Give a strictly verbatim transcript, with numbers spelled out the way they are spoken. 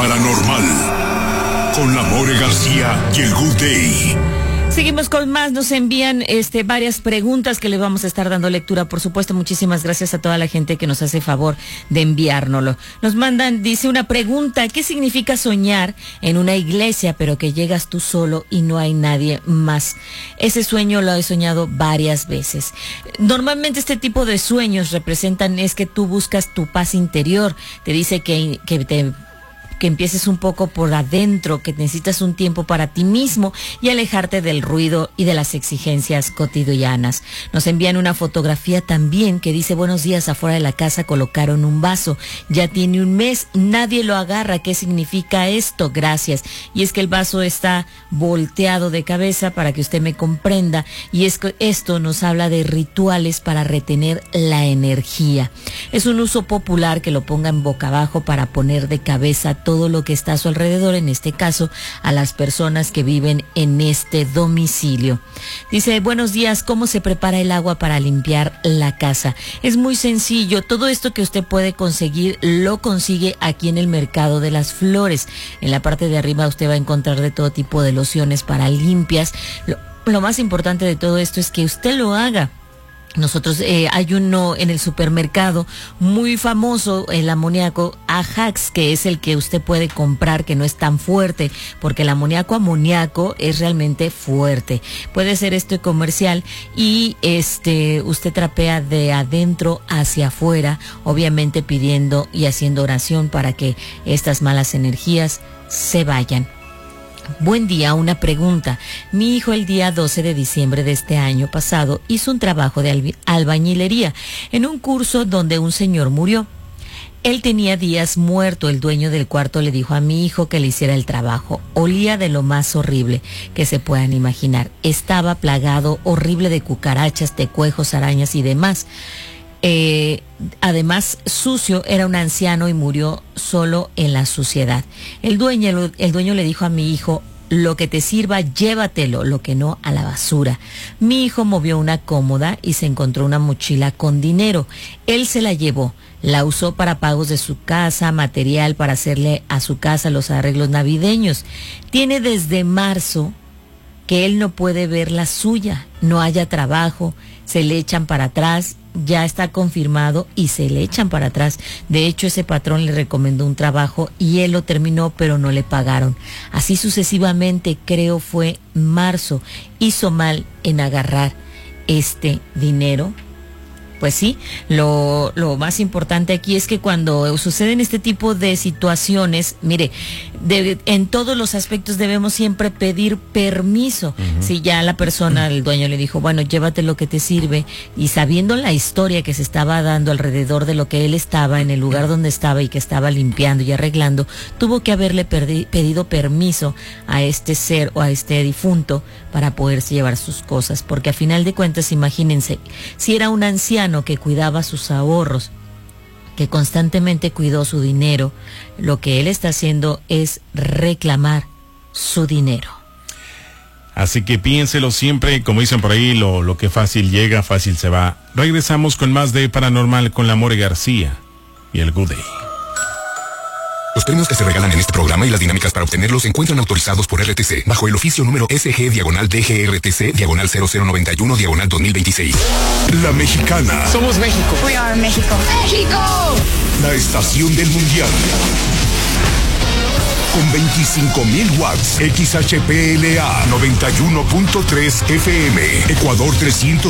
paranormal con la More García y el Good Day. Seguimos con más, nos envían este varias preguntas que le vamos a estar dando lectura, por supuesto. Muchísimas gracias a toda la gente que nos hace favor de enviárnoslo. Nos mandan, dice una pregunta, ¿qué significa soñar en una iglesia pero que llegas tú solo y no hay nadie más? Ese sueño lo he soñado varias veces. Normalmente este tipo de sueños representan es que tú buscas tu paz interior, te dice que, que te... que empieces un poco por adentro, que necesitas un tiempo para ti mismo y alejarte del ruido y de las exigencias cotidianas. Nos envían una fotografía también que dice: buenos días, afuera de la casa colocaron un vaso, ya tiene un mes, nadie lo agarra, ¿qué significa esto? Gracias. Y es que el vaso está volteado de cabeza para que usted me comprenda, y es que esto nos habla de rituales para retener la energía. Es un uso popular que lo pongan boca abajo para poner de cabeza todo lo que está a su alrededor, en este caso a las personas que viven en este domicilio. Dice: buenos días, ¿cómo se prepara el agua para limpiar la casa? Es muy sencillo, todo esto que usted puede conseguir lo consigue aquí en el Mercado de las Flores. En la parte de arriba usted va a encontrar de todo tipo de lociones para limpias. Lo, lo más importante de todo esto es que usted lo haga. Nosotros, eh, hay uno en el supermercado muy famoso, el amoníaco Ajax, que es el que usted puede comprar, que no es tan fuerte, porque el amoníaco amoníaco es realmente fuerte. Puede ser este comercial y este usted trapea de adentro hacia afuera, obviamente pidiendo y haciendo oración para que estas malas energías se vayan. Buen día, una pregunta. Mi hijo el día doce de diciembre de este año pasado hizo un trabajo de alba- albañilería en un curso donde un señor murió. Él tenía días muerto, el dueño del cuarto le dijo a mi hijo que le hiciera el trabajo. Olía de lo más horrible que se puedan imaginar. Estaba plagado horrible de cucarachas, tecuejos, arañas y demás. Eh, además sucio, era un anciano y murió solo en la suciedad. El dueño, el dueño le dijo a mi hijo: lo que te sirva, llévatelo, lo que no, a la basura. Mi hijo movió una cómoda y se encontró una mochila con dinero. Él se la llevó, la usó para pagos de su casa, material para hacerle a su casa los arreglos navideños. Tiene desde marzo que él no puede ver la suya, no haya trabajo, se le echan para atrás, ya está confirmado y se le echan para atrás. De hecho, ese patrón le recomendó un trabajo y él lo terminó, pero no le pagaron. Así sucesivamente, creo fue marzo, hizo mal en agarrar este dinero. Pues sí, lo, lo más importante aquí es que cuando suceden este tipo de situaciones, mire, de, en todos los aspectos debemos siempre pedir permiso. Uh-huh. Si ya la persona, el dueño le dijo, bueno, llévate lo que te sirve, y sabiendo la historia que se estaba dando alrededor de lo que él estaba, en el lugar donde estaba y que estaba limpiando y arreglando, tuvo que haberle perdi, pedido permiso a este ser o a este difunto para poderse llevar sus cosas, porque a final de cuentas, imagínense, si era un anciano que cuidaba sus ahorros, que constantemente cuidó su dinero, lo que él está haciendo es reclamar su dinero. Así que piénselo siempre, como dicen por ahí, lo, lo que fácil llega, fácil se va. Regresamos con más de Paranormal con la More García y el Good Day. Los premios que se regalan en este programa y las dinámicas para obtenerlos se encuentran autorizados por R T C bajo el oficio número S G diagonal D G R T C diagonal cero cero noventa y uno diagonal dos mil veintiséis. La Mexicana. Somos México. We are México. ¡México! La estación del mundial. Con veinticinco mil watts. X H P L A noventa y uno punto tres F M. Ecuador trescientos.